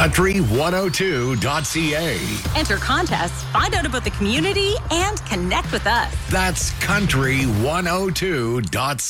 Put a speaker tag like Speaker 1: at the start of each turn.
Speaker 1: country102.ca.
Speaker 2: Enter contests, find out about the community, and connect with us.
Speaker 1: That's country102.ca.